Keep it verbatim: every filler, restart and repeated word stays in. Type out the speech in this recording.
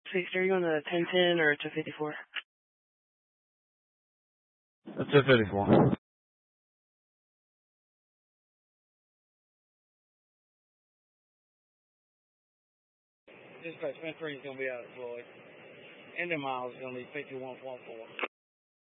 six, are you on a ten ten or a two fifty-four? That's two fifty-four. Dispatch, Fan three is going to be out at Floyd. Engine miles is going to be fifty-one point four.